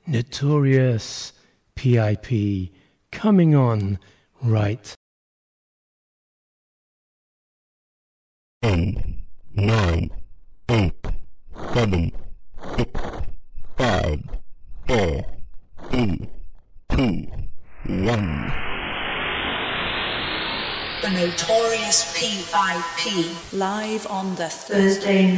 Notorious PIP coming on right. 10, 9, 8, 7, 6, 5, 4, 3, 2, 1. The Notorious PIP live on the Thursday